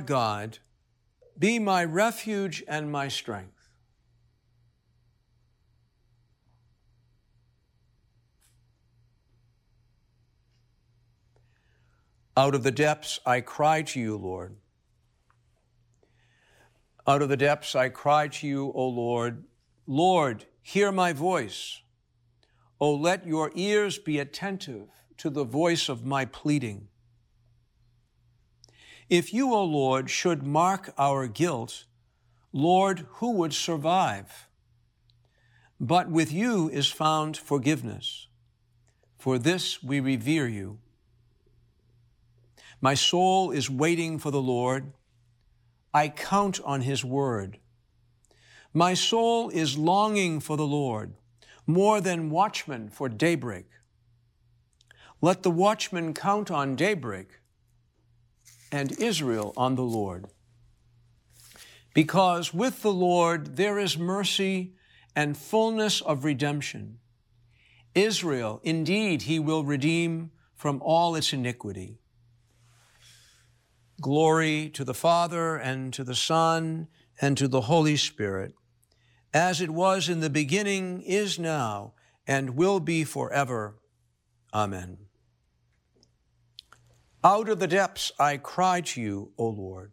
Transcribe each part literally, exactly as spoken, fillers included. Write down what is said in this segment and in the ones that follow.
God, be my refuge and my strength. Out of the depths I cry to you, Lord. Out of the depths I cry to you, O Lord. Lord, hear my voice. O let your ears be attentive to the voice of my pleading. If you, O Lord, should mark our guilt, Lord, who would survive? But with you is found forgiveness. For this we revere you. My soul is waiting for the Lord. I count on his word. My soul is longing for the Lord, more than watchmen for daybreak. Let the watchman count on daybreak, and Israel on the Lord. Because with the Lord there is mercy and fullness of redemption. Israel, indeed, he will redeem from all its iniquity. Glory to the Father, and to the Son, and to the Holy Spirit, as it was in the beginning, is now, and will be forever. Amen. Out of the depths I cry to you, O Lord.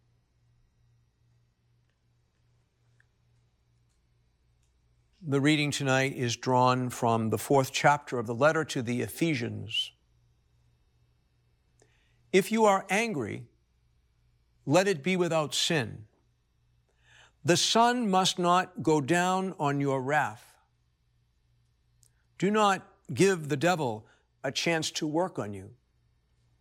The reading tonight is drawn from the fourth chapter of the letter to the Ephesians. If you are angry, let it be without sin. The sun must not go down on your wrath. Do not give the devil a chance to work on you.